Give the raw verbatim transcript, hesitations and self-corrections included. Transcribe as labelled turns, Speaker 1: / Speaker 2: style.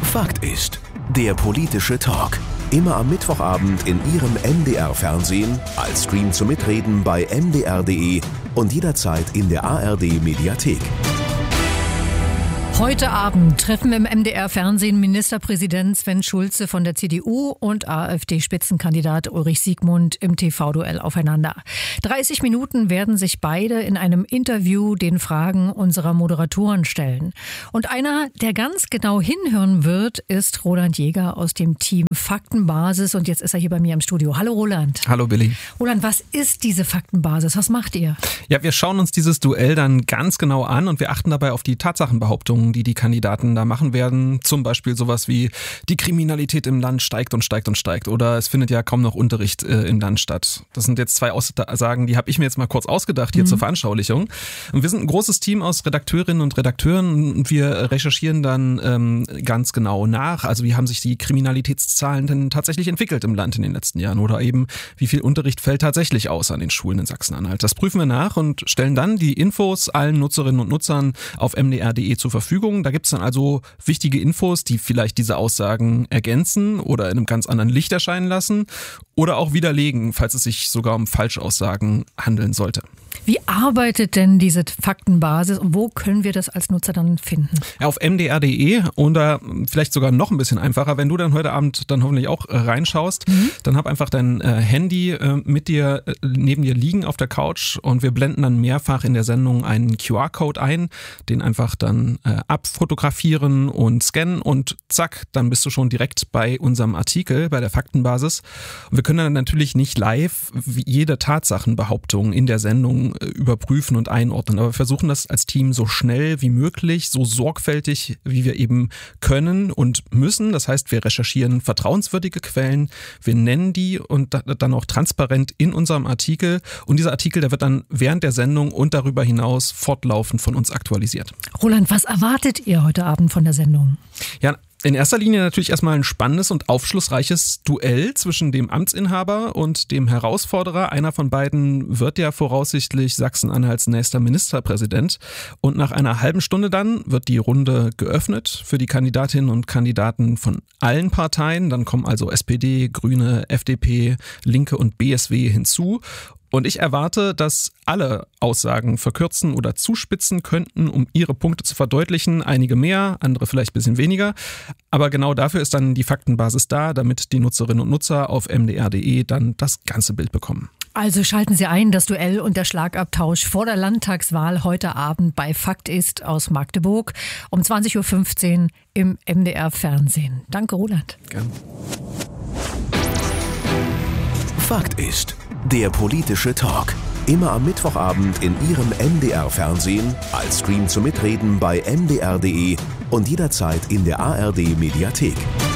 Speaker 1: Fakt ist, der politische Talk. Immer am Mittwochabend in Ihrem M D R-Fernsehen, als Stream zum Mitreden bei m d r punkt d e und jederzeit in der A R D-Mediathek.
Speaker 2: Heute Abend treffen im M D R-Fernsehen Ministerpräsident Sven Schulze von der C D U und AfD-Spitzenkandidat Ulrich Siegmund im T V-Duell aufeinander. dreißig Minuten werden sich beide in einem Interview den Fragen unserer Moderatoren stellen. Und einer, der ganz genau hinhören wird, ist Roland Jäger aus dem Team Faktenbasis. Und jetzt ist er hier bei mir im Studio. Hallo Roland.
Speaker 3: Hallo Billy.
Speaker 2: Roland, was ist diese Faktenbasis? Was macht ihr?
Speaker 3: Ja, wir schauen uns dieses Duell dann ganz genau an und wir achten dabei auf die Tatsachenbehauptungen, die die Kandidaten da machen werden. Zum Beispiel sowas wie, die Kriminalität im Land steigt und steigt und steigt. Oder es findet ja kaum noch Unterricht äh, im Land statt. Das sind jetzt zwei Aussagen, die habe ich mir jetzt mal kurz ausgedacht hier mhm. zur Veranschaulichung. Und wir sind ein großes Team aus Redakteurinnen und Redakteuren und wir recherchieren dann ähm, ganz genau nach. Also wie haben sich die Kriminalitätszahlen denn tatsächlich entwickelt im Land in den letzten Jahren? Oder eben, wie viel Unterricht fällt tatsächlich aus an den Schulen in Sachsen-Anhalt? Das prüfen wir nach und stellen dann die Infos allen Nutzerinnen und Nutzern auf m d r punkt d e zur Verfügung. Da gibt es dann also wichtige Infos, die vielleicht diese Aussagen ergänzen oder in einem ganz anderen Licht erscheinen lassen oder auch widerlegen, falls es sich sogar um Falschaussagen handeln sollte.
Speaker 2: Wie arbeitet denn diese Faktenbasis und wo können wir das als Nutzer dann finden?
Speaker 3: Ja, auf m d r punkt d e oder vielleicht sogar noch ein bisschen einfacher, wenn du dann heute Abend dann hoffentlich auch reinschaust, mhm. dann hab einfach dein äh, Handy äh, mit dir, äh, neben dir liegen auf der Couch und wir blenden dann mehrfach in der Sendung einen Q R-Code ein, den einfach dann äh, abfotografieren und scannen und zack, dann bist du schon direkt bei unserem Artikel, bei der Faktenbasis. Und wir können dann natürlich nicht live jede Tatsachenbehauptung in der Sendung überprüfen und einordnen, aber wir versuchen das als Team so schnell wie möglich, so sorgfältig wie wir eben können und müssen. Das heißt, wir recherchieren vertrauenswürdige Quellen, wir nennen die und dann auch transparent in unserem Artikel und dieser Artikel, der wird dann während der Sendung und darüber hinaus fortlaufend von uns aktualisiert.
Speaker 2: Roland, was erwartet ihr heute Abend von der Sendung?
Speaker 3: Ja, in erster Linie natürlich erstmal ein spannendes und aufschlussreiches Duell zwischen dem Amtsinhaber und dem Herausforderer. Einer von beiden wird ja voraussichtlich Sachsen-Anhalts nächster Ministerpräsident. Und nach einer halben Stunde dann wird die Runde geöffnet für die Kandidatinnen und Kandidaten von allen Parteien. Dann kommen also S P D, Grüne, F D P, Linke und B S W hinzu. Und ich erwarte, dass alle Aussagen verkürzen oder zuspitzen könnten, um ihre Punkte zu verdeutlichen. Einige mehr, andere vielleicht ein bisschen weniger. Aber genau dafür ist dann die Faktenbasis da, damit die Nutzerinnen und Nutzer auf m d r punkt d e dann das ganze Bild bekommen.
Speaker 2: Also schalten Sie ein, das Duell und der Schlagabtausch vor der Landtagswahl heute Abend bei Fakt ist aus Magdeburg um zwanzig Uhr fünfzehn im M D R-Fernsehen. Danke, Roland.
Speaker 3: Gerne.
Speaker 1: Fakt ist, der politische Talk. Immer am Mittwochabend in Ihrem M D R-Fernsehen, als Stream zum Mitreden bei m d r punkt d e und jederzeit in der A R D-Mediathek.